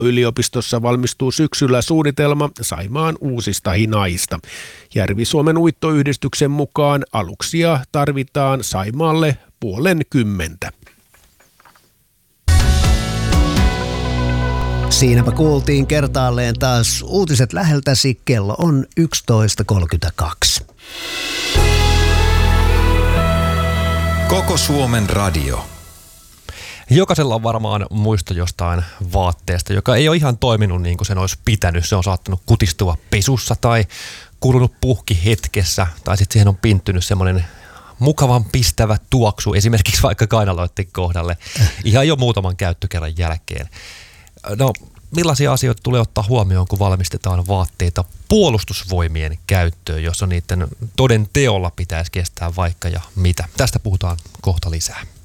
Aalto-yliopistossa valmistuu syksyllä suunnitelma Saimaan uusista hinaista. Järvi-Suomen uittoyhdistyksen mukaan aluksia tarvitaan Saimaalle 50. Siinäpä kuultiin kertaalleen taas uutiset läheltäsi. Kello on 11.32. Koko Suomen radio. Jokaisella on varmaan muisto jostain vaatteesta, joka ei ole ihan toiminut niin kuin sen olisi pitänyt. Se on saattanut kutistua pesussa tai kulunut puhki hetkessä, tai sitten siihen on pinttynyt semmoinen mukavan pistävä tuoksu, esimerkiksi vaikka kainaloiden kohdalle, ihan jo muutaman käyttökerran jälkeen. No, millaisia asioita tulee ottaa huomioon, kun valmistetaan vaatteita puolustusvoimien käyttöön, jossa niiden toden teolla pitäisi kestää vaikka ja mitä? Tästä puhutaan kohta lisää.